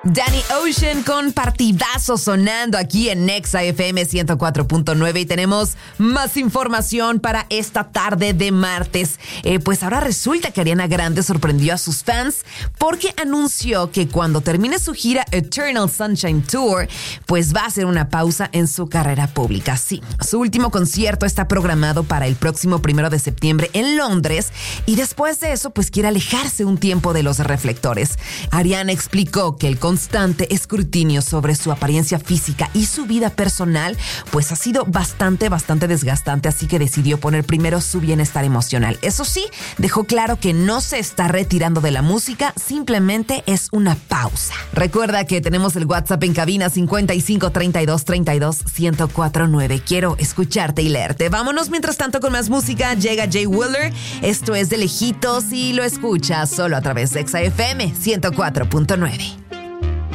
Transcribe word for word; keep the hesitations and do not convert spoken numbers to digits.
Danny Ocean con partidazo sonando aquí en Nexa F M ciento cuatro punto nueve y tenemos más información para esta tarde de martes. Eh, pues ahora resulta que Ariana Grande sorprendió a sus fans porque anunció que cuando termine su gira Eternal Sunshine Tour, pues va a hacer una pausa en su carrera pública. Sí, su último concierto está programado para el próximo primero de septiembre en Londres y después de eso pues quiere alejarse un tiempo de los reflectores. Ariana explicó que el constante escrutinio sobre su apariencia física y su vida personal pues ha sido bastante, bastante desgastante, así que decidió poner primero su bienestar emocional. Eso sí, dejó claro que no se está retirando de la música, simplemente es una pausa. Recuerda que tenemos el WhatsApp en cabina cincuenta y cinco treinta y dos treinta y dos ciento cuatro nueve. Quiero escucharte y leerte. Vámonos mientras tanto con más música. Llega Jay Wheeler. Esto es de lejitos y lo escuchas solo a través de Exa F M ciento cuatro punto nueve.